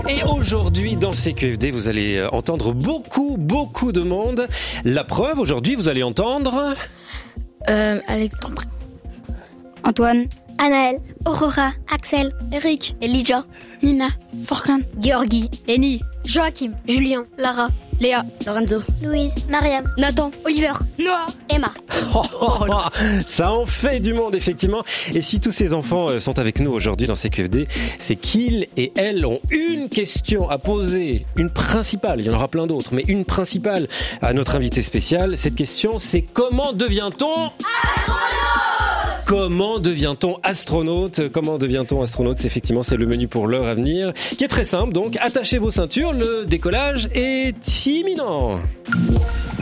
Et aujourd'hui, dans le CQFD, vous allez entendre beaucoup de monde. La preuve, aujourd'hui, vous allez entendre... Alexandre, Antoine, Anaël, Aurora, Axel, Eric, Elijah, Nina, Forkan, Georgie, Lenny, Joachim, Julien, Lara, Léa, Lorenzo, Louise, Mariam, Nathan, Oliver, Noah, Emma. Ça en fait du monde, effectivement. Et si tous ces enfants sont avec nous aujourd'hui dans CQFD, c'est qu'ils et elles ont une question à poser, une principale, il y en aura plein d'autres, mais une principale à notre invité spécial. Cette question, c'est comment devient-on Comment devient-on astronaute ? Comment devient-on astronaute ? C'est le menu pour l'heure à venir, qui est très simple. Donc, attachez vos ceintures, le décollage est imminent.